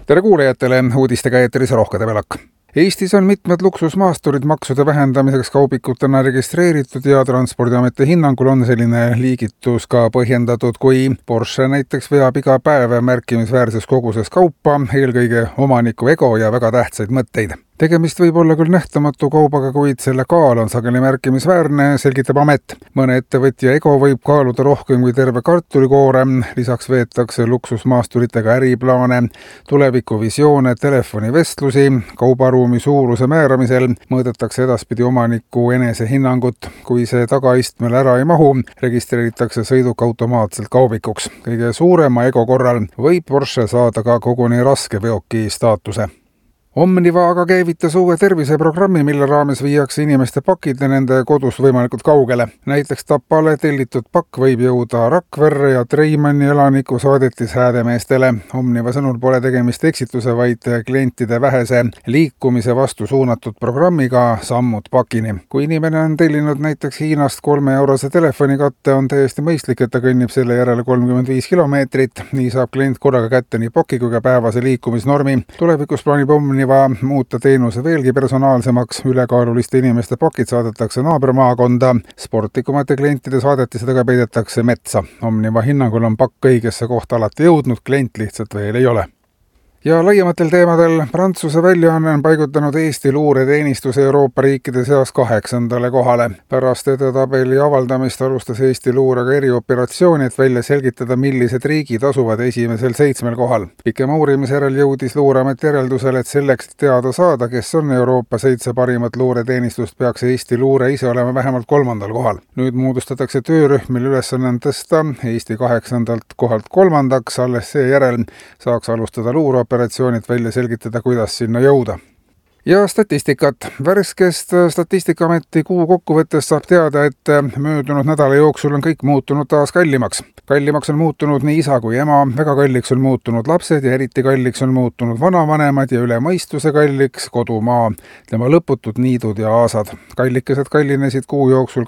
Tere kuulajatele, uudistega eetris Rohke Debelak. Eestis on mitmed luksusmaasturid maksude vähendamiseks kaubikutena registreeritud ja Transpordiameti hinnangul on selline liigitus ka põhjendatud, kui Porsche näiteks veab iga päev märkimisväärses koguses kaupa, eelkõige omaniku ego ja väga tähtsaid mõtteid. Tegemist võib olla küll nähtamatu kaubaga, kuid selle kaal on sageli märkimisväärne, selgitab amet. Mõne ettevõtja ego võib kaaluda rohkem kui terve kartulikoore, lisaks veetakse luksusmaasturitega äriplaane, tulevikuvisioone, telefonivestlusi, kaubaruumi suuruse määramisel mõõdetakse edaspidi omaniku enesehinnangut. Kui see tagaistmel ära ei mahu, registreeritakse sõiduk automaatselt kaubikuks. Kõige suurema ego korral võib Porsche saada ka koguni raske veoki staatuse. Omniva aga käivitas uue terviseprogrammi, mille raames viiakse inimeste pakid ja nende kodust võimalikult kaugele. Näiteks Tapale tellitud pakk võib jõuda Rakverre ja Treimanni elaniku saadetis Häädemeestele. Omniva sõnul pole tegemist eksituse, vaid klientide vähese liikumise vastu suunatud programmiga sammud pakini. Kui inimene on tellinud näiteks Hiinast 3-eurose telefonikatte, on täiesti mõistlik, et ta kõnnib selle järele 35 kilomeetrit. Nii saab klient korraga kätte nii paki kui ka päevase liikumisnormi. Tulevikus plaanib Omniva muuta teenuse veelgi personaalsemaks, ülekaaluliste inimeste pakid saadetakse naabermaakonda, sportlikumate klientide saadetisega peidetakse metsa. Omniva hinnangul on pakk õigesse kohta alati jõudnud, klient lihtsalt veel ei ole. Ja laiematel teemadel Prantsuse väljaanne on paigutanud Eesti luureteenistuse Euroopa riikide seas 8. kohale. Pärast edetabeli avaldamist alustas Eesti luurega erioperatsiooni, et välja selgitada, millised riigid asuvad esimesel 7 kohal. Pikema uurimise järel jõudis Luureamet järeldusele, et selleks teada saada, kes on Euroopa 7 parimat luureteenistust, peaks Eesti luure ise olema vähemalt 3. kohal. Nüüd moodustatakse töörühm, mille ülesanne on tõsta Eesti 8. kohalt 3. alles seejärel saaks alustada luureoperatsioonid välja selgitada, kuidas sinna jõuda. Ja statistikat. Värskest Statistikaameti kuu kokkuvõttes saab teada, et möödunud nädala jooksul on kõik muutunud taas kallimaks. Kallimaks on muutunud nii isa kui ema, väga kalliks on muutunud lapsed ja eriti kalliks on muutunud vanavanemad ja üle mõistuse kalliks kodumaa, tema lõputud niidud ja aasad. Kallikesed kallinesid kuu jooksul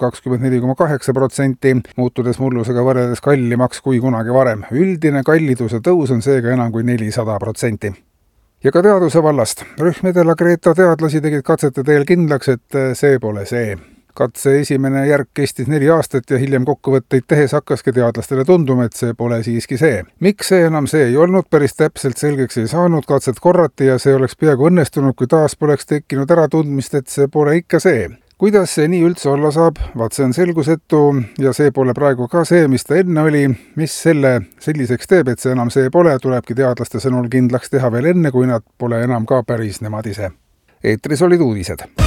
24,8%, muutudes mullusega võrreldes kallimaks kui kunagi varem. Üldine kalliduse tõus on seega enam kui 400%. Ja ka teaduse vallast. Rühmedela Greta teadlasi tegid katsete teel kindlaks, et see pole see. Katse esimene järk kestis 4 aastat ja hiljem kokkuvõtteid tehes hakkaski teadlastele tunduma, et see pole siiski see. Miks see enam see ei olnud, päris täpselt selgeks ei saanud, katset korrati ja see oleks peaaegu õnnestunud, kui taas poleks tekkinud äratundmist, et see pole ikka see. Kuidas see nii üldse olla saab? Vaat see on selgusetu ja see pole praegu ka see, mis ta enne oli. Mis selle selliseks teeb, et see enam see pole, tulebki teadlaste sõnul kindlaks teha veel enne, kui nad pole enam ka päris nemad ise. Eetris olid uudised.